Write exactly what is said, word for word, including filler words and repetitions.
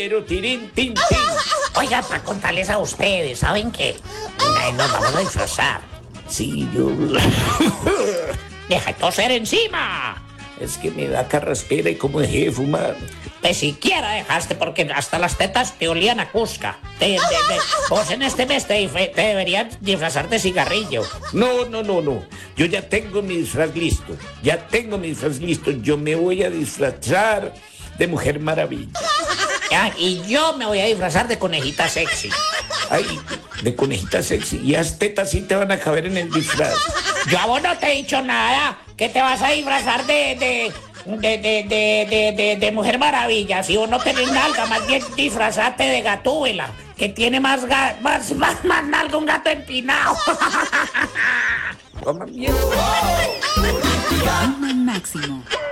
Pero tirín, tin, tin. Oiga, para contarles a ustedes, ¿saben qué? Eh, Nos vamos a disfrazar. Sí, yo... ¡Deja de toser encima! Es que me da carraspera y como dejé de fumar. Ni siquiera dejaste porque hasta las tetas te olían a Cusca. Te, te- te- vos en este mes te, dif- te deberían disfrazar de cigarrillo. No, no, no, no. Yo ya tengo mi disfraz listo. Ya tengo mi disfraz listo. Yo me voy a disfrazar de Mujer Maravilla. Ah, y yo me voy a disfrazar de conejita sexy. Ay, de conejita sexy. Y las tetas sí te van a caber en el disfraz. Yo a vos no te he dicho nada. Que te vas a disfrazar de... de... De, de, de, de, de, de Mujer Maravilla. Si vos no tenés nalga, más bien disfrazate de Gatúbela, que tiene más, ga, más, más, más nalga un gato empinado. Toma mierda. Máximo.